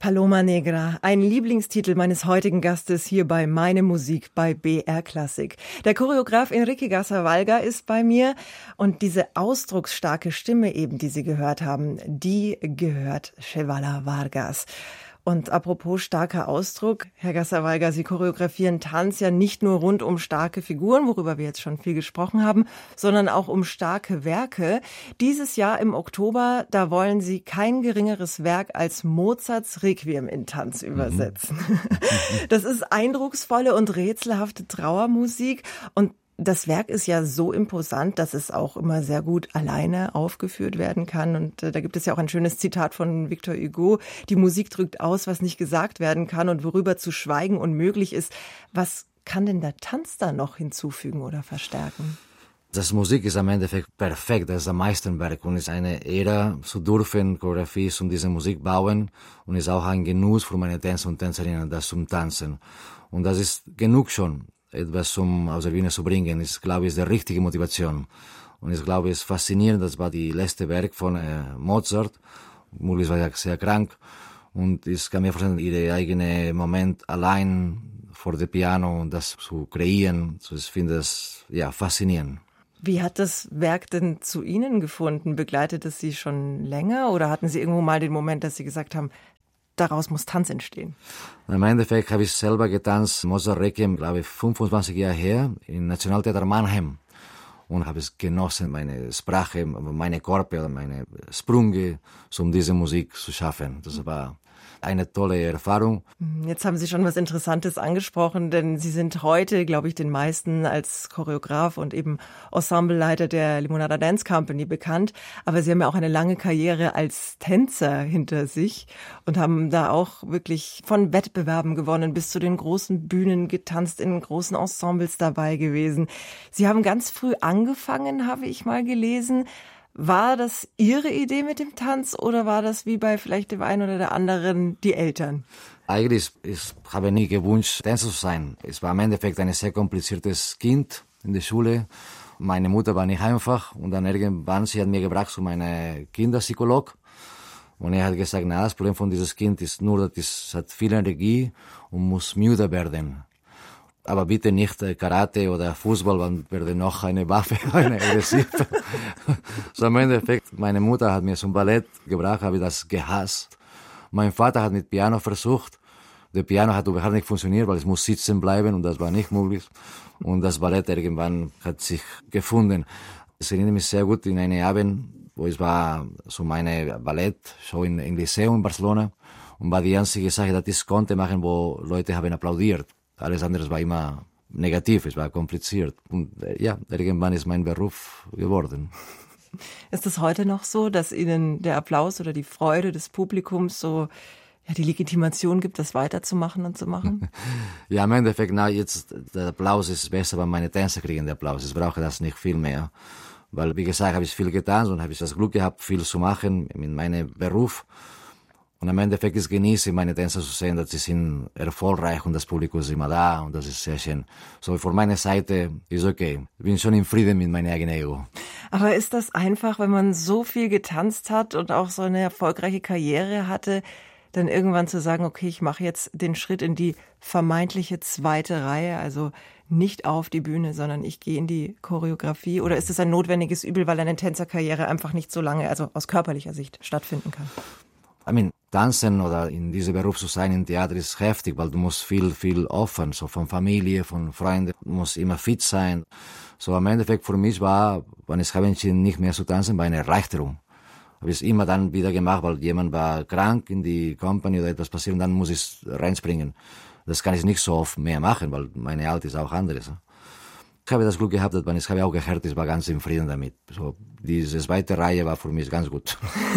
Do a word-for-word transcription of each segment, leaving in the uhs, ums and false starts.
Paloma Negra, ein Lieblingstitel meines heutigen Gastes hier bei Meine Musik bei B R Klassik. Der Choreograf Enrique Gazzarvalga ist bei mir und diese ausdrucksstarke Stimme eben, die Sie gehört haben, die gehört Chevala Vargas. Und apropos starker Ausdruck, Herr Gazzarvalga, Sie choreografieren Tanz ja nicht nur rund um starke Figuren, worüber wir jetzt schon viel gesprochen haben, sondern auch um starke Werke. Dieses Jahr im Oktober, da wollen Sie kein geringeres Werk als Mozarts Requiem in Tanz übersetzen. Mhm. Das ist eindrucksvolle und rätselhafte Trauermusik und das Werk ist ja so imposant, dass es auch immer sehr gut alleine aufgeführt werden kann. Und äh, da gibt es ja auch ein schönes Zitat von Victor Hugo. Die Musik drückt aus, was nicht gesagt werden kann und worüber zu schweigen unmöglich ist. Was kann denn der Tanz da noch hinzufügen oder verstärken? Das Musik ist am Endeffekt perfekt. Das ist ein Meisterwerk und ist eine Ehre zu dürfen, Choreografie zum diese Musik bauen. Und ist auch ein Genuss für meine Tänzer und Tänzerinnen, das zum Tanzen. Und das ist genug schon. Etwas zum aus der Bühne zu bringen, ist, glaube ich, die richtige Motivation. Und ich glaube, es ist faszinierend, das war die letzte Werk von äh, Mozart. Möglichst war er sehr krank. Und ich kann mir vorstellen, ihre eigene Moment allein vor dem Piano und das zu kreieren. So, ich finde das, ja, faszinierend. Wie hat das Werk denn zu Ihnen gefunden? Begleitet es Sie schon länger oder hatten Sie irgendwo mal den Moment, dass Sie gesagt haben, daraus muss Tanz entstehen? Im Endeffekt habe ich selber getanzt, Mozart Requiem, glaube ich, fünfundzwanzig Jahre her, im Nationaltheater Mannheim. Und habe es genossen, meine Sprache, meine Körper, meine Sprünge, um diese Musik zu schaffen. Das war eine tolle Erfahrung. Jetzt haben Sie schon was Interessantes angesprochen, denn Sie sind heute, glaube ich, den meisten als Choreograf und eben Ensembleleiter der Limonada Dance Company bekannt. Aber Sie haben ja auch eine lange Karriere als Tänzer hinter sich und haben da auch wirklich von Wettbewerben gewonnen, bis zu den großen Bühnen getanzt, in großen Ensembles dabei gewesen. Sie haben ganz früh angefangen, habe ich mal gelesen. War das Ihre Idee mit dem Tanz oder war das wie bei vielleicht dem einen oder der anderen die Eltern? Eigentlich, ich habe nie gewünscht, Tänzer zu sein. Es war im Endeffekt ein sehr kompliziertes Kind in der Schule. Meine Mutter war nicht einfach und dann irgendwann, sie hat mir gebracht zu meinem Kinderpsycholog. Und er hat gesagt, na, das Problem von dieses Kind ist nur, dass es hat viel Energie und muss müde werden. Aber bitte nicht Karate oder Fußball, dann werde noch eine Waffe, eine aggressiv. So im Endeffekt, meine Mutter hat mir zum Ballett gebracht, habe ich das gehasst. Mein Vater hat mit Piano versucht. Der Piano hat überhaupt nicht funktioniert, weil es muss sitzen bleiben und das war nicht möglich. Und das Ballett irgendwann hat sich gefunden. Ich erinnere mich sehr gut in einen Abend, wo es war so meine Ballettshow in, in Liceo in Barcelona und war die einzige Sache, dass ich konnte machen, wo Leute haben applaudiert. Alles andere war immer negativ, es war kompliziert. Und äh, ja, irgendwann ist mein Beruf geworden. Ist es heute noch so, dass Ihnen der Applaus oder die Freude des Publikums so ja, die Legitimation gibt, das weiterzumachen und zu machen? Ja, im Endeffekt, na, jetzt, der Applaus ist besser, weil meine Tänzer kriegen den Applaus. Ich brauche das nicht viel mehr. Weil, wie gesagt, habe ich viel getan und habe ich das Glück gehabt, viel zu machen in meinem Beruf. Und am Endeffekt ist genieße meine Tänzer zu sehen, dass sie sind erfolgreich und das Publikum ist immer da und das ist sehr schön. So, von meiner Seite ist okay. Ich bin schon in Frieden mit meinem eigenen Ego. Aber ist das einfach, wenn man so viel getanzt hat und auch so eine erfolgreiche Karriere hatte, dann irgendwann zu sagen, okay, ich mache jetzt den Schritt in die vermeintliche zweite Reihe, also nicht auf die Bühne, sondern ich gehe in die Choreografie? Oder ist es ein notwendiges Übel, weil eine Tänzerkarriere einfach nicht so lange, also aus körperlicher Sicht, stattfinden kann? I mean, tanzen oder in diesem Beruf zu sein im Theater ist heftig, weil du musst viel, viel opfern, so von Familie, von Freunden, du musst immer fit sein. So am Endeffekt für mich war, wenn ich habe entschieden, nicht mehr zu tanzen, war eine Erleichterung. Habe ich es immer dann wieder gemacht, weil jemand war krank in die Company oder etwas passiert und dann muss ich reinspringen. Das kann ich nicht so oft mehr machen, weil meine Art ist auch anderes. Ich habe das Glück gehabt, dass ich habe auch gehört, ich war ganz im Frieden damit. So, diese zweite Reihe war für mich ganz gut.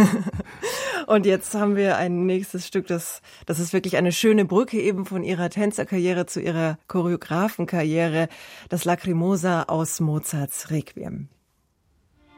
Und jetzt haben wir ein nächstes Stück, das, das ist wirklich eine schöne Brücke eben von Ihrer Tänzerkarriere zu Ihrer Choreografenkarriere, das Lacrimosa aus Mozarts Requiem.